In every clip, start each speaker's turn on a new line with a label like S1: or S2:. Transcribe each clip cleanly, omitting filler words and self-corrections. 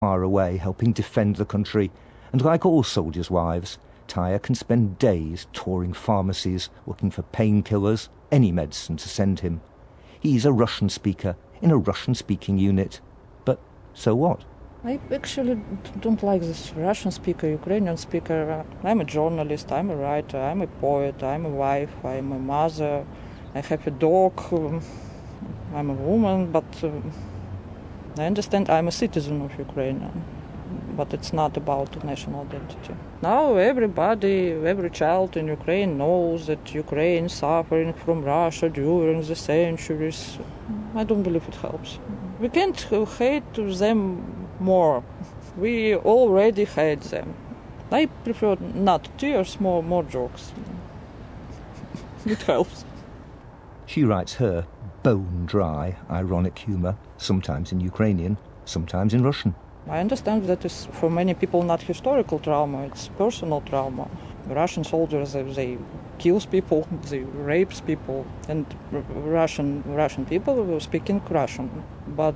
S1: far away helping defend the country, and like all soldiers' wives, Taya can spend days touring pharmacies looking for painkillers, any medicine to send him. He's a Russian speaker in a Russian-speaking unit. But so what?
S2: I actually don't like this Russian speaker, Ukrainian speaker. I'm a journalist, I'm a writer, I'm a poet, I'm a wife, I'm a mother, I have a dog, I'm a woman, but I understand I'm a citizen of Ukraine, but it's not about national identity. Now everybody, every child in Ukraine knows that Ukraine is suffering from Russia during the centuries. I don't believe it helps. We can't hate them more. We already hate them. I prefer not tears, more jokes. It helps.
S1: She writes her bone-dry, ironic humour, sometimes in Ukrainian, sometimes in Russian.
S2: I understand that is for many people not historical trauma, it's personal trauma. Russian soldiers, they kill people, they rape people, and Russian people were speaking Russian. But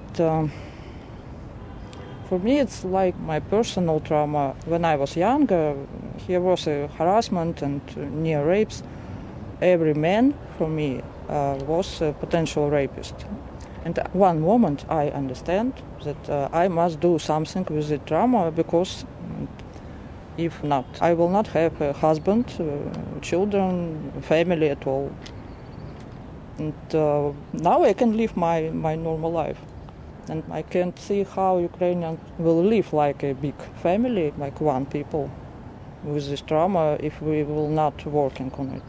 S2: for me, it's like my personal trauma. When I was younger, here was a harassment and near rapes. Every man, for me, was a potential rapist. And at one moment I understand that I must do something with the trauma, because if not, I will not have a husband, children, family at all. And now I can live my normal life. And I can't see how Ukrainians will live like a big family, like one people, with this trauma if we will not working on it.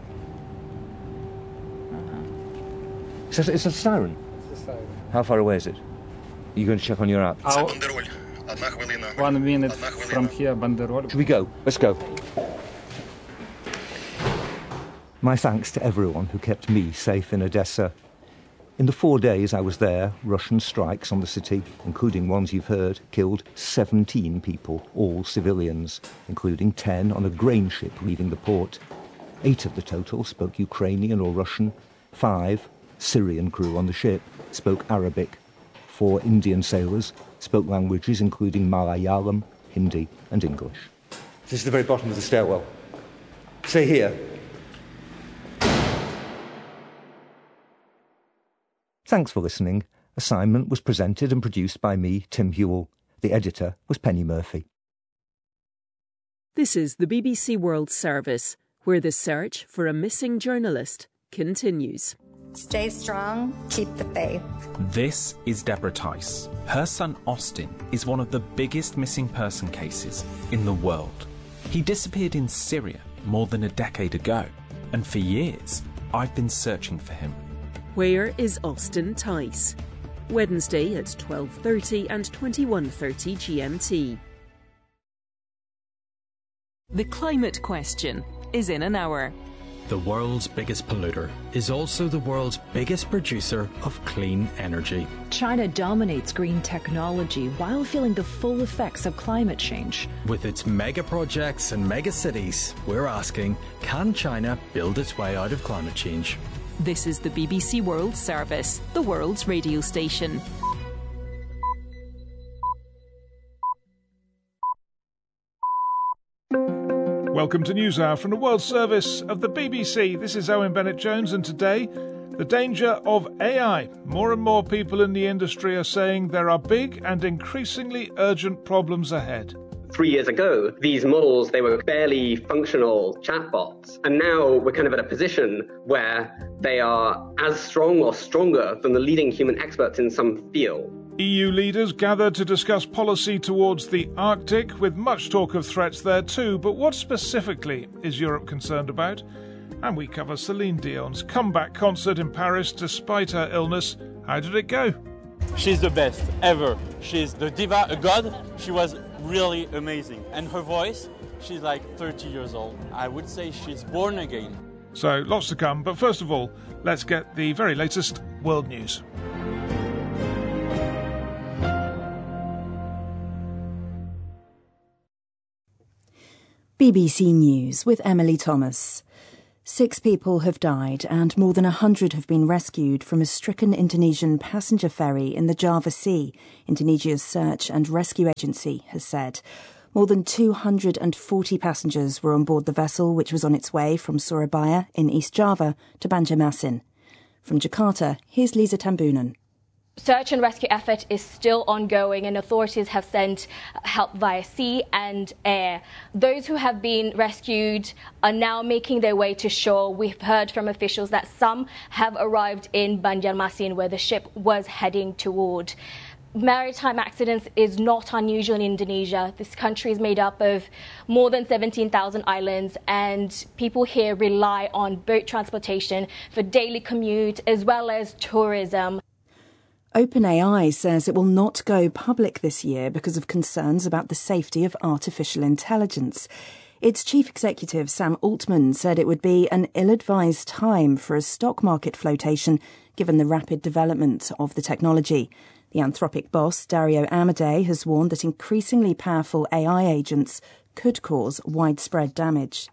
S1: It's a siren? How far away is it? Are you going to check on your app?
S3: 1 minute from here, Banderol.
S1: Should we go? Let's go. My thanks to everyone who kept me safe in Odessa. In the 4 days I was there, Russian strikes on the city, including ones you've heard, killed 17 people, all civilians, including 10 on a grain ship leaving the port. 8 of the total spoke Ukrainian or Russian. 5, Syrian crew on the ship, spoke Arabic. 4 Indian sailors spoke languages including Malayalam, Hindi and English. This is the very bottom of the stairwell. Stay here. Thanks for listening. Assignment was presented and produced by me, Tim Hewell. The editor was Penny Murphy.
S4: This is the BBC World Service, where the search for a missing journalist continues.
S5: Stay strong, keep the faith.
S6: This is Deborah Tice. Her son Austin is one of the biggest missing person cases in the world. He disappeared in Syria more than a decade ago, and for years I've been searching for him.
S4: Where is Austin Tice? Wednesday at 12:30 and 21:30 GMT. The climate question is in an hour.
S7: The world's biggest polluter is also the world's biggest producer of clean energy.
S8: China dominates green technology while feeling the full effects of climate change.
S7: With its mega projects and mega cities, we're asking, can China build its way out of climate change?
S4: This is the BBC World Service, the world's radio station.
S9: Welcome to NewsHour from the World Service of the BBC. This is Owen Bennett-Jones, and today, the danger of AI. More and more people in the industry are saying there are big and increasingly urgent problems ahead.
S10: 3 years ago, these models, they were barely functional chatbots. And now we're kind of at a position where they are as strong or stronger than the leading human experts in some field.
S9: EU leaders gathered to discuss policy towards the Arctic, with much talk of threats there too. But what specifically is Europe concerned about? And we cover Celine Dion's comeback concert in Paris despite her illness. How did it go?
S11: She's the best ever. She's the diva, a god. She was really amazing. And her voice, she's like 30 years old. I would say she's born again.
S9: So lots to come. But first of all, let's get the very latest world news.
S12: BBC News with Emily Thomas. 6 people have died and more than 100 have been rescued from a stricken Indonesian passenger ferry in the Java Sea, Indonesia's search and rescue agency has said. More than 240 passengers were on board the vessel, which was on its way from Surabaya in East Java to Banjarmasin. From Jakarta, here's Lisa Tambunan.
S13: Search and rescue effort is still ongoing and authorities have sent help via sea and air. Those who have been rescued are now making their way to shore. We've heard from officials that some have arrived in Banjarmasin, where the ship was heading toward. Maritime accidents is not unusual in Indonesia. This country is made up of more than 17,000 islands, and people here rely on boat transportation for daily commute as well as tourism.
S12: OpenAI says it will not go public this year because of concerns about the safety of artificial intelligence. Its chief executive, Sam Altman, said it would be an ill-advised time for a stock market flotation given the rapid development of the technology. The Anthropic boss, Dario Amodei, has warned that increasingly powerful AI agents could cause widespread damage.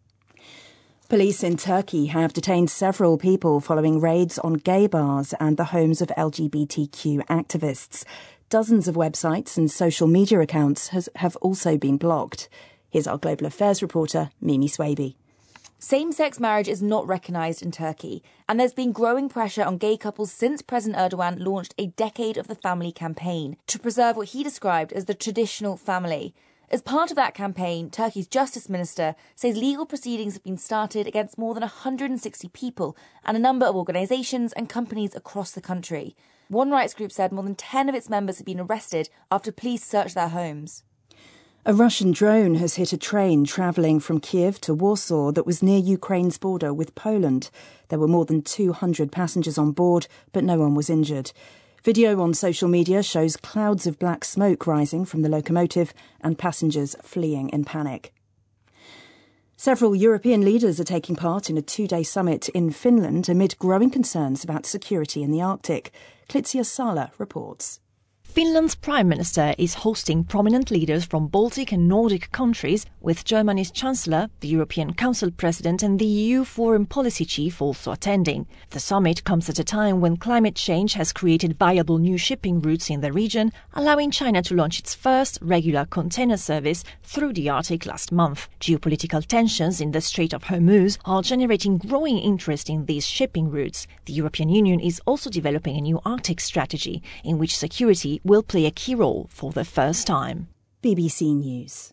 S12: Police in Turkey have detained several people following raids on gay bars and the homes of LGBTQ activists. Dozens of websites and social media accounts have also been blocked. Here's our Global Affairs reporter, Mimi Swaby.
S14: Same-sex marriage is not recognised in Turkey, and there's been growing pressure on gay couples since President Erdogan launched a Decade of the Family campaign to preserve what he described as the traditional family. As part of that campaign, Turkey's Justice Minister says legal proceedings have been started against more than 160 people and a number of organisations and companies across the country. One rights group said more than 10 of its members have been arrested after police searched their homes.
S12: A Russian drone has hit a train travelling from Kiev to Warsaw that was near Ukraine's border with Poland. There were more than 200 passengers on board, but no one was injured. Video on social media shows clouds of black smoke rising from the locomotive and passengers fleeing in panic. Several European leaders are taking part in a 2-day summit in Finland amid growing concerns about security in the Arctic. Klitsia Sala reports.
S15: Finland's Prime Minister is hosting prominent leaders from Baltic and Nordic countries, with Germany's Chancellor, the European Council President and the EU Foreign Policy Chief also attending. The summit comes at a time when climate change has created viable new shipping routes in the region, allowing China to launch its first regular container service through the Arctic last month. Geopolitical tensions in the Strait of Hormuz are generating growing interest in these shipping routes. The European Union is also developing a new Arctic strategy in which security will play a key role for the first time.
S12: BBC News.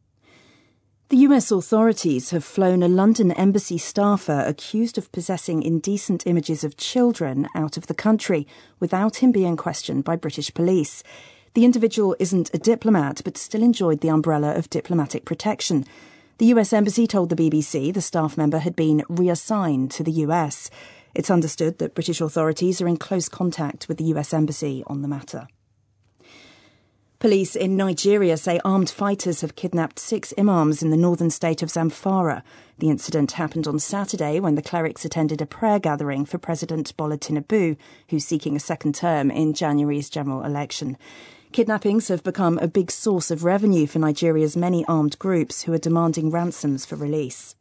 S12: The US authorities have flown a London embassy staffer accused of possessing indecent images of children out of the country without him being questioned by British police. The individual isn't a diplomat but still enjoyed the umbrella of diplomatic protection. The US embassy told the BBC the staff member had been reassigned to the US. It's understood that British authorities are in close contact with the US embassy on the matter. Police in Nigeria say armed fighters have kidnapped 6 imams in the northern state of Zamfara. The incident happened on Saturday when the clerics attended a prayer gathering for President Bola Tinubu, who's seeking a second term in January's general election. Kidnappings have become a big source of revenue for Nigeria's many armed groups who are demanding ransoms for release.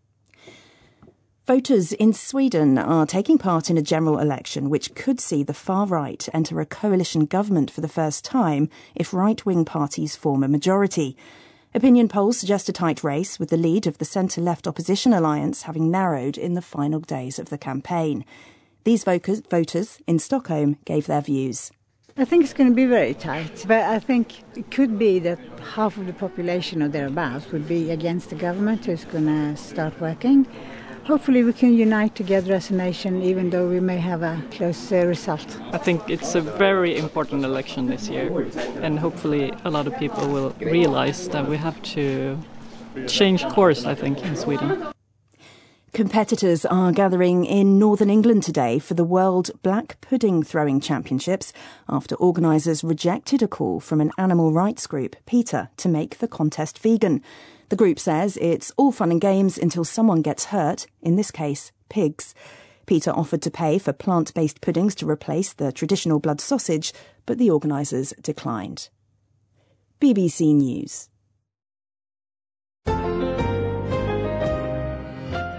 S12: Voters in Sweden are taking part in a general election which could see the far right enter a coalition government for the first time if right-wing parties form a majority. Opinion polls suggest a tight race, with the lead of the centre-left opposition alliance having narrowed in the final days of the campaign. These voters in Stockholm gave their views.
S16: I think it's going to be very tight, but I think it could be that half of the population or thereabouts would be against the government who's going to start working. Hopefully we can unite together as a nation, even though we may have a close result.
S17: I think it's a very important election this year, and hopefully a lot of people will realize that we have to change course, I think, in Sweden.
S12: Competitors are gathering in northern England today for the World Black Pudding Throwing Championships after organisers rejected a call from an animal rights group, PETA, to make the contest vegan. The group says it's all fun and games until someone gets hurt, in this case, pigs. PETA offered to pay for plant-based puddings to replace the traditional blood sausage, but the organisers declined. BBC News.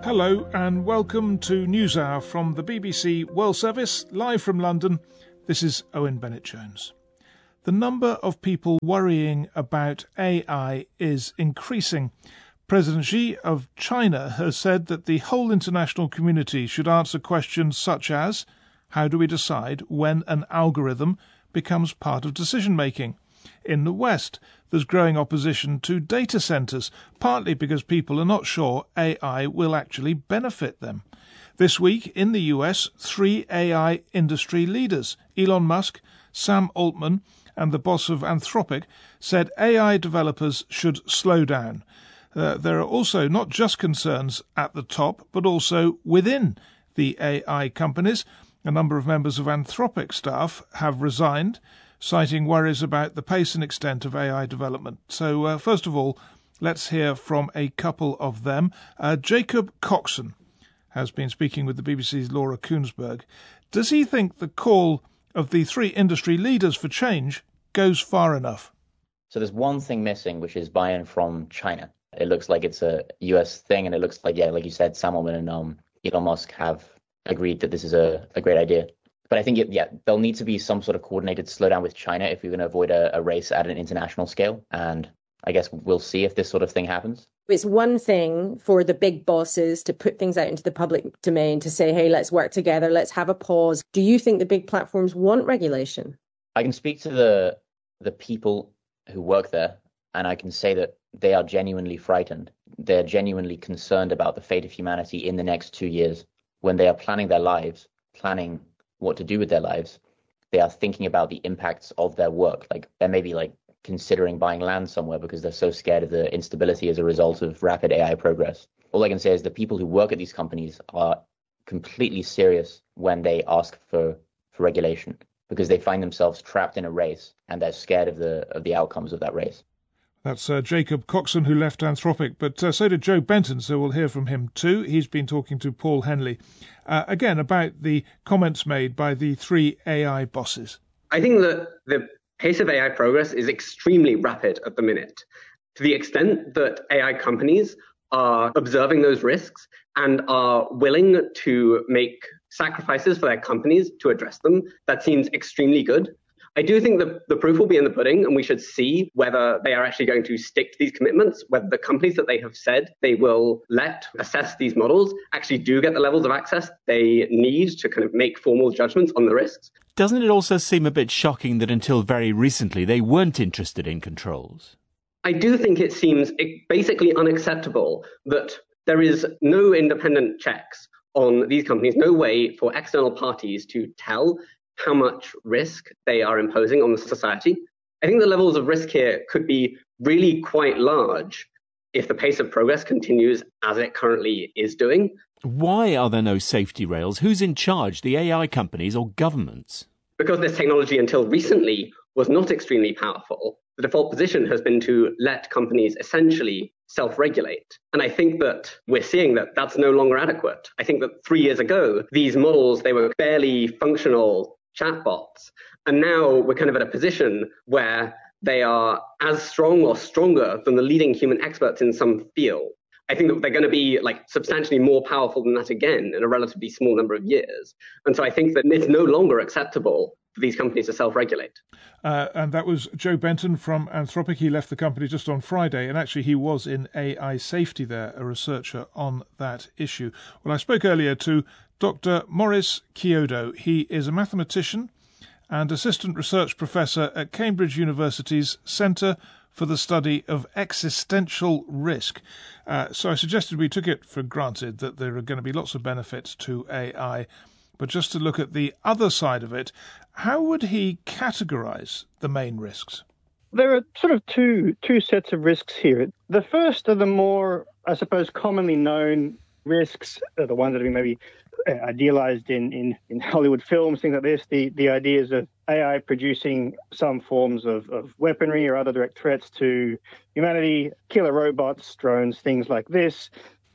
S9: Hello and welcome to NewsHour from the BBC World Service, live from London. This is Owen Bennett-Jones. The number of people worrying about AI is increasing. President Xi of China has said that the whole international community should answer questions such as, how do we decide when an algorithm becomes part of decision-making? In the West, there's growing opposition to data centres, partly because people are not sure AI will actually benefit them. This week, in the US, 3 AI industry leaders, Elon Musk, Sam Altman, and the boss of Anthropic, said AI developers should slow down. There are also not just concerns at the top, but also within the AI companies. A number of members of Anthropic staff have resigned, citing worries about the pace and extent of AI development. So, first of all, let's hear from a couple of them. Jacob Coxon has been speaking with the BBC's Laura Kuenssberg. Does he think the call of the 3 industry leaders for change goes far enough?
S18: So there's one thing missing, which is buy-in from China. It looks like it's a US thing, and it looks like, like you said, Sam Altman and Elon Musk have agreed that this is a great idea. But I think, there'll need to be some sort of coordinated slowdown with China if we're going to avoid a race at an international scale. And I guess we'll see if this sort of thing happens.
S19: It's one thing for the big bosses to put things out into the public domain, to say, hey, let's work together, let's have a pause. Do you think the big platforms want regulation?
S18: I can speak to the people who work there, and I can say that they are genuinely frightened. They're genuinely concerned about the fate of humanity in the next 2 years. When they are planning their lives, planning what to do with their lives, they are thinking about the impacts of their work. Like, they may be considering buying land somewhere because they're so scared of the instability as a result of rapid AI progress. All I can say is the people who work at these companies are completely serious when they ask for regulation, because they find themselves trapped in a race and they're scared of the outcomes of that race.
S9: That's Jacob Coxon, who left Anthropic, but so did Joe Benton, so we'll hear from him too. He's been talking to Paul Henley, again, about the comments made by the 3 AI bosses.
S10: I think that the pace of AI progress is extremely rapid at the minute, to the extent that AI companies are observing those risks and are willing to make sacrifices for their companies to address them. That seems extremely good. I do think that the proof will be in the pudding, and we should see whether they are actually going to stick to these commitments, whether the companies that they have said they will let assess these models actually do get the levels of access they need to kind of make formal judgments on the risks.
S20: Doesn't it also seem a bit shocking that until very recently they weren't interested in controls?
S10: I do think it seems basically unacceptable that there is no independent checks on these companies, no way for external parties to tell how much risk they are imposing on the society. I think the levels of risk here could be really quite large if the pace of progress continues as it currently is doing.
S20: Why are there no safety rails? Who's in charge, the AI companies or governments?
S10: Because this technology until recently was not extremely powerful, the default position has been to let companies essentially self-regulate. And I think that we're seeing that that's no longer adequate. I think that 3 years ago, these models, they were barely functional chatbots. And now we're kind of at a position where they are as strong or stronger than the leading human experts in some field. I think that they're going to be substantially more powerful than that again in a relatively small number of years. And so I think that it's no longer acceptable for these companies to self-regulate.
S9: And that was Joe Benton from Anthropic. He left the company just on Friday, and actually he was in AI safety there, a researcher on that issue. Well, I spoke earlier to Dr. Maurice Kyodo. He is a mathematician and assistant research professor at Cambridge University's Centre for the Study of Existential Risk. So I suggested we took it for granted that there are going to be lots of benefits to AI. But just to look at the other side of it, how would he categorise the main risks?
S21: There are sort of two sets of risks here. The first are the more, I suppose, commonly known risks, are the ones that have been maybe idealized in Hollywood films, things like this, the ideas of AI producing some forms of weaponry or other direct threats to humanity, killer robots, drones, things like this.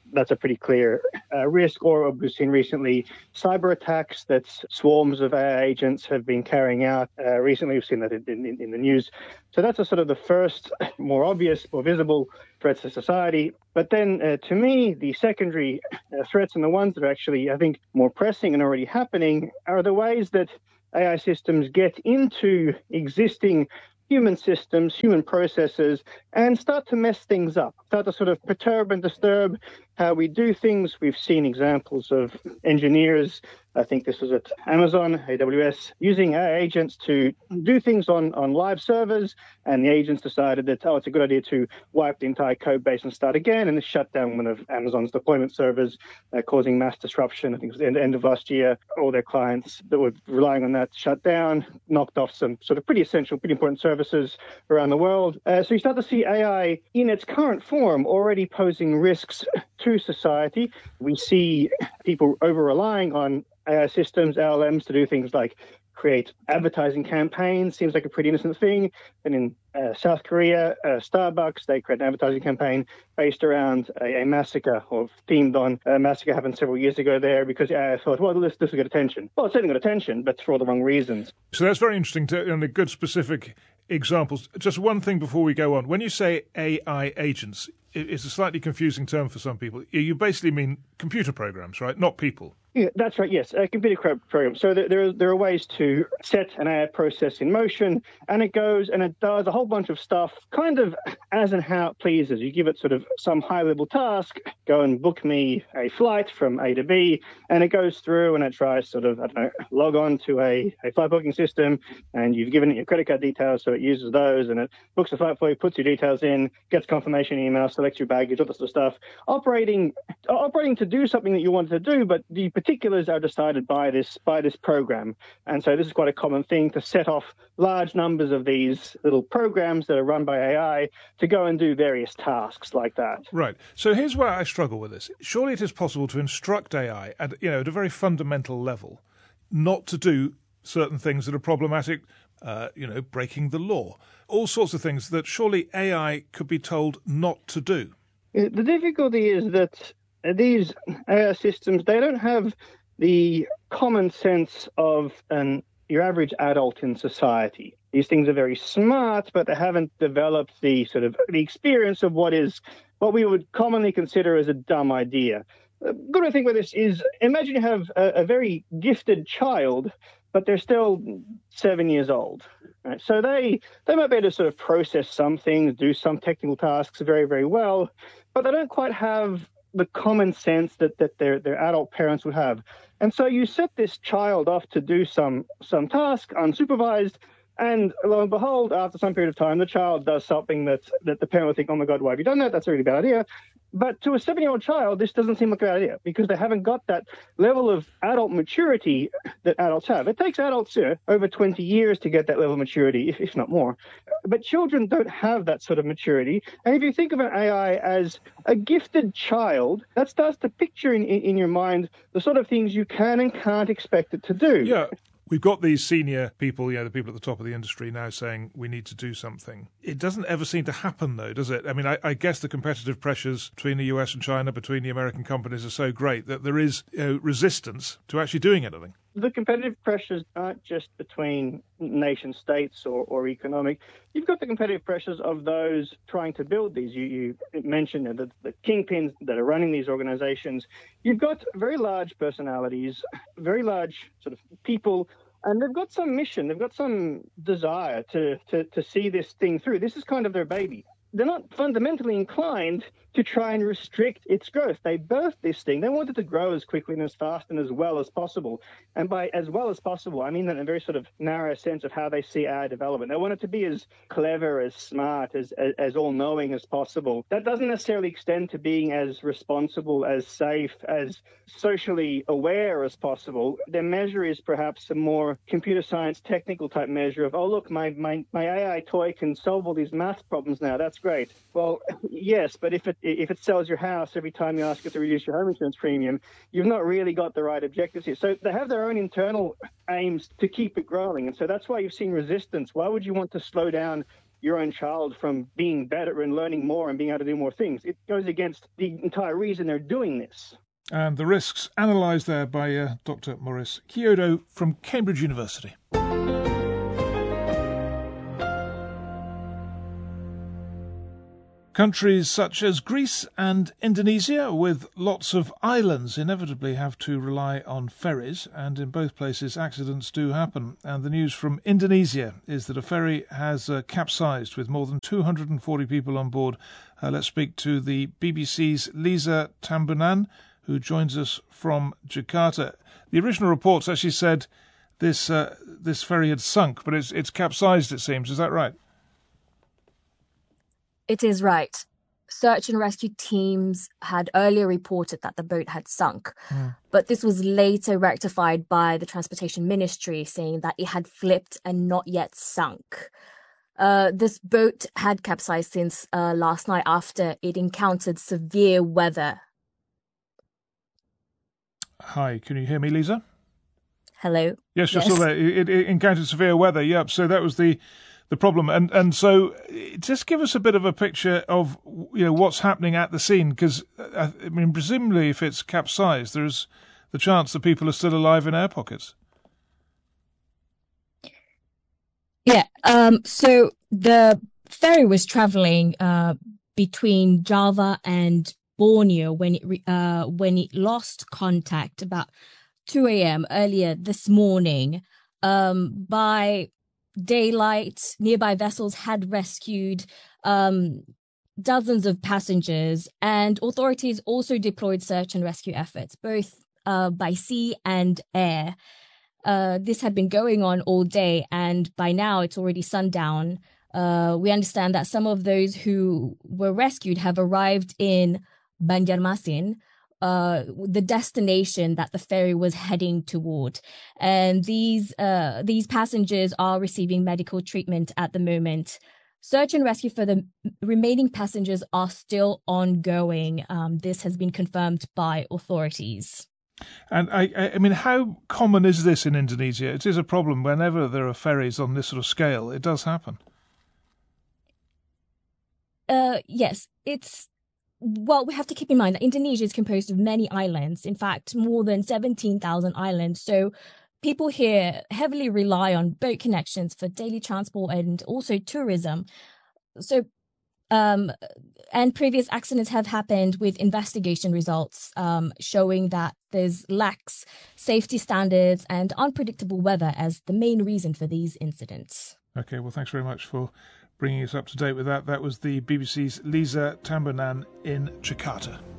S21: that's a pretty clear risk. Or we've seen recently cyber attacks that swarms of AI agents have been carrying out. Recently, we've seen that in the news. So that's a sort of the first, more obvious, more visible threats to society. But then, to me, the secondary threats, and the ones that are actually, I think, more pressing and already happening, are the ways that AI systems get into existing human systems, human processes, and start to mess things up, start to sort of perturb and disturb how we do things. We've seen examples of engineers, I think this was at Amazon, AWS, using AI agents to do things on live servers, and the agents decided that, it's a good idea to wipe the entire code base and start again, and this shut down one of Amazon's deployment servers, causing mass disruption. I think it was the end of last year. All their clients that were relying on that shut down, knocked off some sort of pretty essential, pretty important services around the world. So you start to see AI in its current form already posing risks to society. We see people over-relying on AI systems, LLMs, to do things like create advertising campaigns. Seems like a pretty innocent thing. And in South Korea, Starbucks, they create an advertising campaign based around a massacre, or themed on a massacre happened several years ago there, because AI thought, well, this will get attention. Well, it certainly got attention, but for all the wrong reasons.
S9: So that's very interesting, and a good specific examples. Just one thing before we go on. When you say AI agents, it's a slightly confusing term for some people. You basically mean computer programs, right? Not people.
S21: Yeah, that's right, yes, a computer program. So there are ways to set an AI process in motion, and it goes and it does a whole bunch of stuff kind of as and how it pleases. You give it sort of some high-level task, go and book me a flight from A to B, and it goes through and it tries sort of, log on to a flight booking system, and you've given it your credit card details, so it uses those, and it books the flight for you, puts your details in, gets confirmation email, selects your baggage, all that sort of stuff, operating to do something that you wanted to do, but the particulars are decided by this program. And so this is quite a common thing, to set off large numbers of these little programs that are run by AI to go and do various tasks like that.
S9: Right. So here's where I struggle with this. Surely it is possible to instruct AI at a very fundamental level not to do certain things that are problematic, breaking the law, all sorts of things that surely AI could be told not to do.
S21: The difficulty is that these AI systems, they don't have the common sense of your average adult in society. These things are very smart, but they haven't developed the sort of the experience of what we would commonly consider as a dumb idea. The good way to think about this is, imagine you have a very gifted child, but they're still 7 years old. Right? So they might be able to sort of process some things, do some technical tasks very, very well, but they don't quite have the common sense that their adult parents would have. And so you set this child off to do some task unsupervised, and lo and behold, after some period of time, the child does something that the parent would think, oh my God, why have you done that? That's a really bad idea. But to a 7-year-old child, this doesn't seem like a bad idea, because they haven't got that level of adult maturity that adults have. It takes adults over 20 years to get that level of maturity, if not more. But children don't have that sort of maturity. And if you think of an AI as a gifted child, that starts to picture in your mind the sort of things you can and can't expect it to do.
S9: Yeah. We've got these senior people, the people at the top of the industry now saying we need to do something. It doesn't ever seem to happen, though, does it? I mean, I guess the competitive pressures between the US and China, between the American companies, are so great that there is resistance to actually doing anything.
S21: The competitive pressures aren't just between nation states or economic. You've got the competitive pressures of those trying to build these. You mentioned the kingpins that are running these organizations. You've got very large personalities, very large sort of people, and they've got some mission. They've got some desire to see this thing through. This is kind of their baby. They're not fundamentally inclined to try and restrict its growth. They birthed this thing. They wanted to grow as quickly and as fast and as well as possible. And by as well as possible, I mean that in a very sort of narrow sense of how they see AI development. They want it to be as clever, as smart, as all-knowing as possible. That doesn't necessarily extend to being as responsible, as safe, as socially aware as possible. Their measure is perhaps a more computer science technical type measure of, oh, look, my AI toy can solve all these math problems now. That's great. Well, yes, but if it sells your house every time you ask it to reduce your home insurance premium, you've not really got the right objectives here. So they have their own internal aims to keep it growing. And so that's why you've seen resistance. Why would you want to slow down your own child from being better and learning more and being able to do more things. It goes against the entire reason they're doing this.
S9: And the risks analysed there by Dr. Maurice Kyodo from Cambridge University. Countries such as Greece and Indonesia, with lots of islands, inevitably have to rely on ferries, and in both places accidents do happen. And the news from Indonesia is that a ferry has capsized with more than 240 people on board. Let's speak to the BBC's Lisa Tambunan, who joins us from Jakarta. The original reports actually said this ferry had sunk, but it's capsized, it seems. Is that right?
S13: It is right. Search and rescue teams had earlier reported that the boat had sunk, but this was later rectified by the Transportation Ministry, saying that it had flipped and not yet sunk. This boat had capsized since last night after it encountered severe weather.
S9: Hi, can you hear me, Lisa?
S13: Hello?
S9: Yes, you're still there. It encountered severe weather, yep, so that was the problem. And so just give us a bit of a picture of what's happening at the scene, because I mean, presumably if it's capsized, there's the chance that people are still alive in air pockets.
S13: Yeah, so the ferry was travelling between Java and Borneo when it lost contact about 2 a.m. earlier this morning. By daylight, nearby vessels had rescued dozens of passengers, and authorities also deployed search and rescue efforts, both by sea and air. This had been going on all day, and by now it's already sundown. We understand that some of those who were rescued have arrived in Banjarmasin, the destination that the ferry was heading toward. And these passengers are receiving medical treatment at the moment. Search and rescue for the remaining passengers are still ongoing. This has been confirmed by authorities.
S9: And I mean, how common is this in Indonesia? It is a problem whenever there are ferries on this sort of scale. It does happen.
S13: Yes, well, we have to keep in mind that Indonesia is composed of many islands, in fact, more than 17,000 islands. So people here heavily rely on boat connections for daily transport and also tourism. So, and previous accidents have happened with investigation results showing that there's lax safety standards and unpredictable weather as the main reason for these incidents.
S9: Okay, well, thanks very much for bringing us up to date with that. That was the BBC's Lisa Tambunan in Jakarta.